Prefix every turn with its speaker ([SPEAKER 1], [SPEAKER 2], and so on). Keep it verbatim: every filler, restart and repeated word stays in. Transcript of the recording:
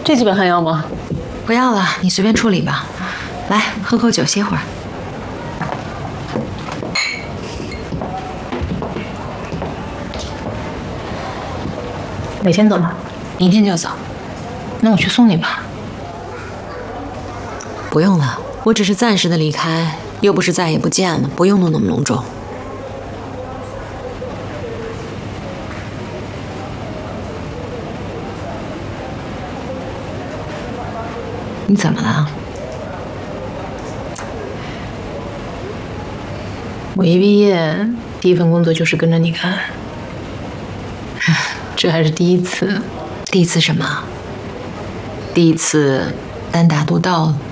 [SPEAKER 1] 这几本还要吗？
[SPEAKER 2] 不要了，你随便处理吧。来，喝口酒，歇会儿。
[SPEAKER 1] 哪天走吧？
[SPEAKER 2] 明天就走。
[SPEAKER 1] 那我去送你吧。
[SPEAKER 2] 不用了，我只是暂时的离开，又不是再也不见了，不用弄那么隆重。你怎么了？
[SPEAKER 1] 我一毕业，第一份工作就是跟着你干，这还是第一次。
[SPEAKER 2] 第一次什么？第一次单打独斗